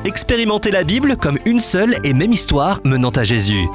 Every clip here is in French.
Expérimentez la Bible comme une seule et même histoire menant à Jésus.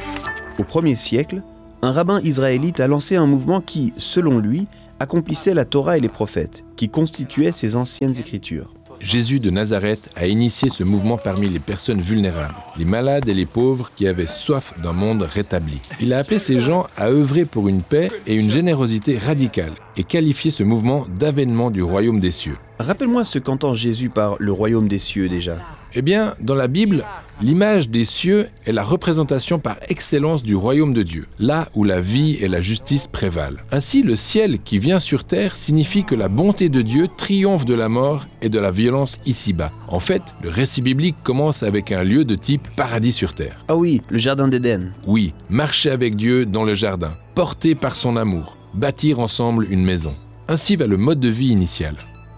Au 1er siècle, un rabbin israélite a lancé un mouvement qui, selon lui, accomplissait la Torah et les prophètes, qui constituaient ses anciennes écritures. Jésus de Nazareth a initié ce mouvement parmi les personnes vulnérables, les malades et les pauvres qui avaient soif d'un monde rétabli. Il a appelé ces gens à œuvrer pour une paix et une générosité radicale et qualifié ce mouvement d'avènement du royaume des cieux. Rappelle-moi ce qu'entend Jésus par le royaume des cieux déjà. Eh bien, dans la Bible, l'image des cieux est la représentation par excellence du royaume de Dieu, là où la vie et la justice prévalent. Ainsi, le ciel qui vient sur terre signifie que la bonté de Dieu triomphe de la mort et de la violence ici-bas. En fait, le récit biblique commence avec un lieu de type paradis sur terre. Ah oui, le jardin d'Éden. Oui, marcher avec Dieu dans le jardin, porté par son amour, bâtir ensemble une maison. Ainsi va le mode de vie initial.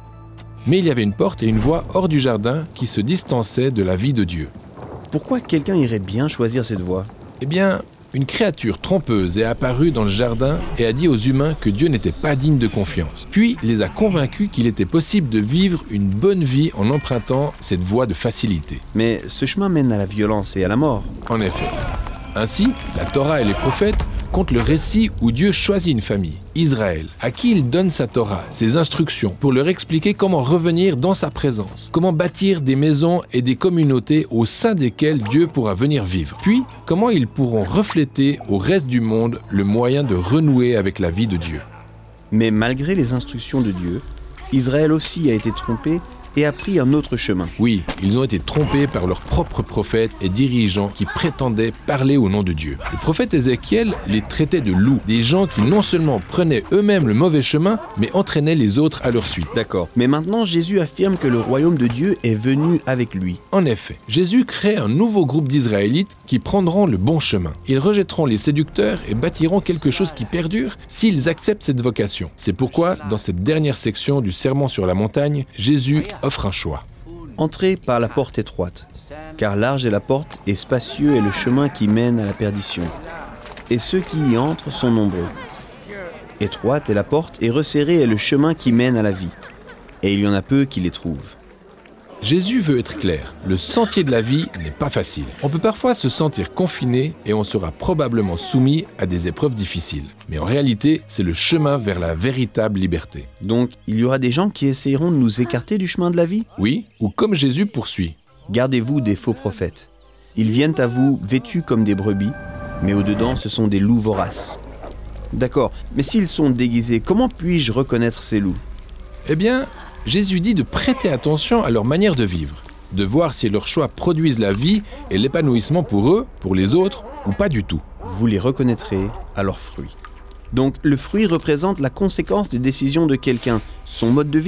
Mais il y avait une porte et une voie hors du jardin qui se distançaient de la vie de Dieu. Pourquoi quelqu'un irait bien choisir cette voie ? Eh bien, une créature trompeuse est apparue dans le jardin et a dit aux humains que Dieu n'était pas digne de confiance. Puis, les a convaincus qu'il était possible de vivre une bonne vie en empruntant cette voie de facilité. Mais ce chemin mène à la violence et à la mort. En effet. Ainsi, la Torah et les prophètes compte le récit où Dieu choisit une famille, Israël, à qui il donne sa Torah, ses instructions, pour leur expliquer comment revenir dans sa présence, comment bâtir des maisons et des communautés au sein desquelles Dieu pourra venir vivre. Puis, comment ils pourront refléter au reste du monde le moyen de renouer avec la vie de Dieu. Mais malgré les instructions de Dieu, Israël aussi a été trompé et a pris un autre chemin. Oui, ils ont été trompés par leurs propres prophètes et dirigeants qui prétendaient parler au nom de Dieu. Le prophète Ézéchiel les traitait de loups, des gens qui non seulement prenaient eux-mêmes le mauvais chemin, mais entraînaient les autres à leur suite. D'accord. Mais maintenant, Jésus affirme que le royaume de Dieu est venu avec lui. En effet, Jésus crée un nouveau groupe d'Israélites qui prendront le bon chemin. Ils rejetteront les séducteurs et bâtiront quelque chose qui perdure s'ils acceptent cette vocation. C'est pourquoi, dans cette dernière section du Sermon sur la montagne, Jésus offre un choix. Entrez par la porte étroite, car large est la porte et spacieux est le chemin qui mène à la perdition. Et ceux qui y entrent sont nombreux. Étroite est la porte et resserré est le chemin qui mène à la vie. Et il y en a peu qui les trouvent. Jésus veut être clair, le sentier de la vie n'est pas facile. On peut parfois se sentir confiné et on sera probablement soumis à des épreuves difficiles. Mais en réalité, c'est le chemin vers la véritable liberté. Donc, il y aura des gens qui essayeront de nous écarter du chemin de la vie ? Oui, ou comme Jésus poursuit. Gardez-vous des faux prophètes. Ils viennent à vous vêtus comme des brebis, mais au-dedans, ce sont des loups voraces. D'accord, mais s'ils sont déguisés, comment puis-je reconnaître ces loups ? Eh bien, Jésus dit de prêter attention à leur manière de vivre, de voir si leurs choix produisent la vie et l'épanouissement pour eux, pour les autres, ou pas du tout. Vous les reconnaîtrez à leurs fruits. Donc, le fruit représente la conséquence des décisions de quelqu'un, son mode de vie ?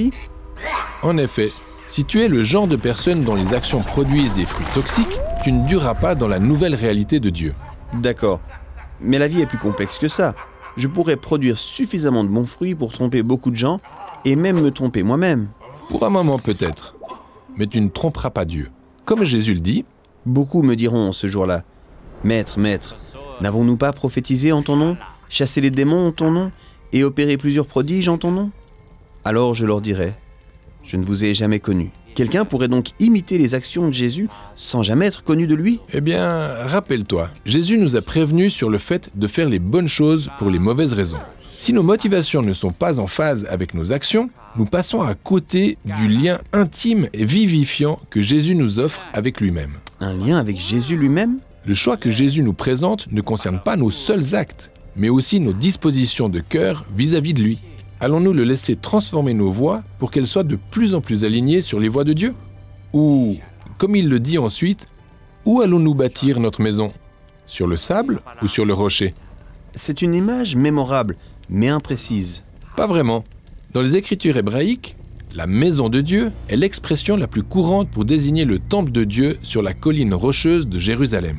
En effet, si tu es le genre de personne dont les actions produisent des fruits toxiques, tu ne dureras pas dans la nouvelle réalité de Dieu. D'accord, mais la vie est plus complexe que ça. Je pourrais produire suffisamment de bons fruits pour tromper beaucoup de gens, et même me tromper moi-même. Pour un moment peut-être, mais tu ne tromperas pas Dieu. Comme Jésus le dit, beaucoup me diront ce jour-là, « Maître, maître, n'avons-nous pas prophétisé en ton nom, chassé les démons en ton nom, et opéré plusieurs prodiges en ton nom ?» Alors je leur dirai, « Je ne vous ai jamais connu. » Quelqu'un pourrait donc imiter les actions de Jésus sans jamais être connu de lui ? Eh bien, rappelle-toi, Jésus nous a prévenus sur le fait de faire les bonnes choses pour les mauvaises raisons. Si nos motivations ne sont pas en phase avec nos actions, nous passons à côté du lien intime et vivifiant que Jésus nous offre avec lui-même. Un lien avec Jésus lui-même ? Le choix que Jésus nous présente ne concerne pas nos seuls actes, mais aussi nos dispositions de cœur vis-à-vis de lui. Allons-nous le laisser transformer nos voies pour qu'elles soient de plus en plus alignées sur les voies de Dieu ? Ou, comme il le dit ensuite, où allons-nous bâtir notre maison ? Sur le sable ou sur le rocher ? C'est une image mémorable, mais imprécise. Pas vraiment. Dans les Écritures hébraïques, la maison de Dieu est l'expression la plus courante pour désigner le temple de Dieu sur la colline rocheuse de Jérusalem.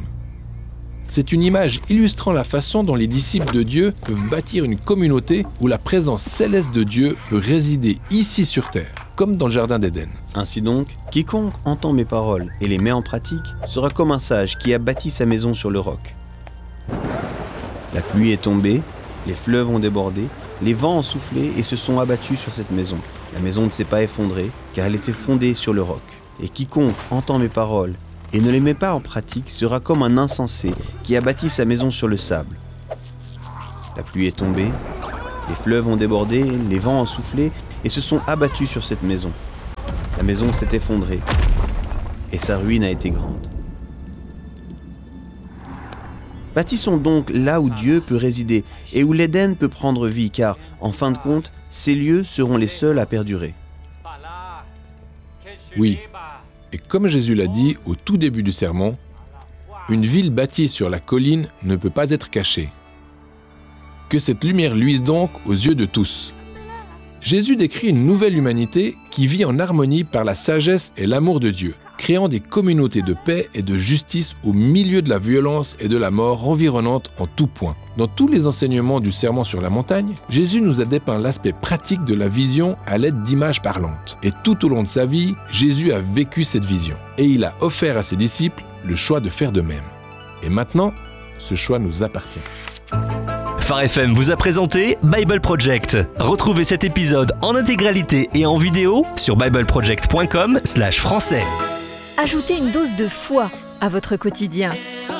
C'est une image illustrant la façon dont les disciples de Dieu peuvent bâtir une communauté où la présence céleste de Dieu peut résider ici sur terre, comme dans le jardin d'Éden. Ainsi donc, quiconque entend mes paroles et les met en pratique sera comme un sage qui a bâti sa maison sur le roc. La pluie est tombée, les fleuves ont débordé, les vents ont soufflé et se sont abattus sur cette maison. La maison ne s'est pas effondrée, car elle était fondée sur le roc. Et quiconque entend mes paroles et ne les met pas en pratique sera comme un insensé qui a bâti sa maison sur le sable. La pluie est tombée, les fleuves ont débordé, les vents ont soufflé et se sont abattus sur cette maison. La maison s'est effondrée et sa ruine a été grande. Bâtissons donc là où Dieu peut résider et où l'Éden peut prendre vie, car, en fin de compte, ces lieux seront les seuls à perdurer. Oui, et comme Jésus l'a dit au tout début du sermon, une ville bâtie sur la colline ne peut pas être cachée. Que cette lumière luise donc aux yeux de tous. Jésus décrit une nouvelle humanité qui vit en harmonie par la sagesse et l'amour de Dieu, créant des communautés de paix et de justice au milieu de la violence et de la mort environnante en tout point. Dans tous les enseignements du Sermon sur la montagne, Jésus nous a dépeint l'aspect pratique de la vision à l'aide d'images parlantes. Et tout au long de sa vie, Jésus a vécu cette vision. Et il a offert à ses disciples le choix de faire de même. Et maintenant, ce choix nous appartient. Phare FM vous a présenté Bible Project. Retrouvez cet épisode en intégralité et en vidéo sur bibleproject.com/français. Ajoutez une dose de foi à votre quotidien